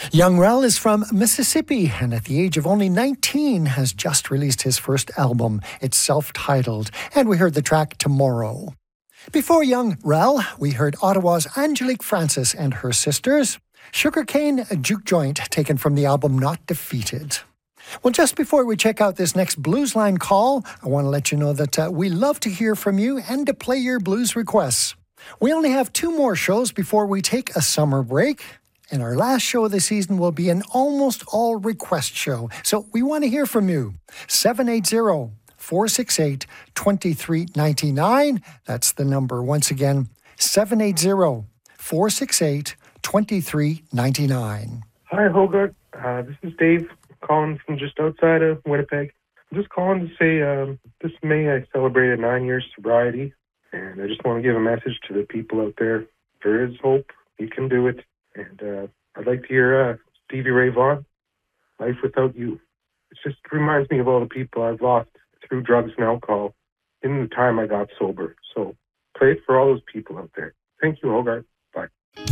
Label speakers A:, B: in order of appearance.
A: Young Rel is from Mississippi and at the age of only 19 has just released his first album. It's self-titled, and we heard the track Tomorrow. Before Young Rel, we heard Ottawa's Angelique Francis and her sisters, Sugarcane Juke Joint, taken from the album Not Defeated. Well, just before we check out this next Blues Line call, I want to let you know that we love to hear from you and to play your blues requests. We only have 2 more shows before we take a summer break, and our last show of the season will be an almost all request show. So we want to hear from you. 780-468-2399. That's the number. Once again, 780-468-2399.
B: Hi, Hogarth. This is Dave calling from just outside of Winnipeg. I'm just calling to say this May I celebrated 9 years sobriety, and I just want to give a message to the people out there. There is hope. You can do it. And I'd like to hear Stevie Ray Vaughan, Life Without You. It just reminds me of all the people I've lost through drugs and alcohol in the time I got sober. So play it for all those people out there. Thank you, Hogarth.